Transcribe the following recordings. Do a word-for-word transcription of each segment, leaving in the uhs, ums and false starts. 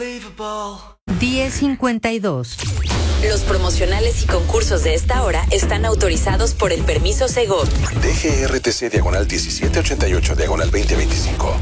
diez cincuenta y dos. Los promocionales y concursos de esta hora están autorizados por el permiso Segov. D G R T C diagonal diecisiete ochenta y ocho diagonal veinte veinticinco.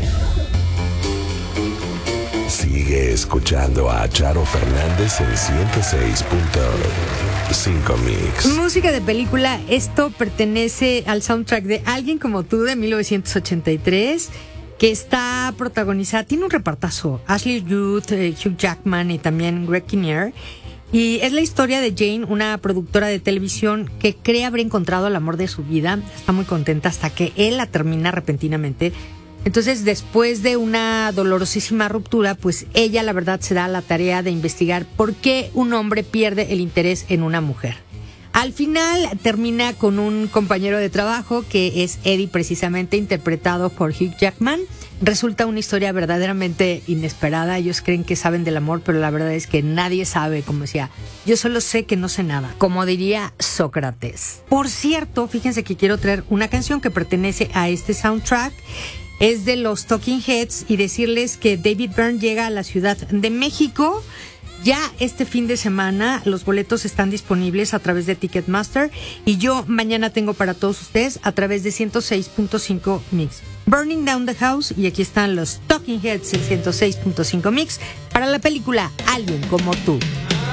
Sigue escuchando a Charo Fernández en ciento seis punto cinco Mix. Música de película. Esto pertenece al soundtrack de Alguien como tú de mil novecientos ochenta y tres, que está protagonizada, tiene un repartazo, Ashley Judd, eh, Hugh Jackman y también Greg Kinnear. Y es la historia de Jane, una productora de televisión que cree haber encontrado el amor de su vida. Está muy contenta hasta que él la termina repentinamente. Entonces, después de una dolorosísima ruptura, pues ella, la verdad, se da la tarea de investigar por qué un hombre pierde el interés en una mujer. Al final termina con un compañero de trabajo que es Eddie, precisamente interpretado por Hugh Jackman. Resulta una historia verdaderamente inesperada. Ellos creen que saben del amor, pero la verdad es que nadie sabe. Como decía, yo solo sé que no sé nada, como diría Sócrates. Por cierto, fíjense que quiero traer una canción que pertenece a este soundtrack. Es de los Talking Heads, y decirles que David Byrne llega a la Ciudad de México ya este fin de semana. Los boletos están disponibles a través de Ticketmaster, y yo mañana tengo para todos ustedes a través de ciento seis punto cinco Mix. Burning Down the House, y aquí están los Talking Heads en ciento seis punto cinco Mix para la película Alguien como tú.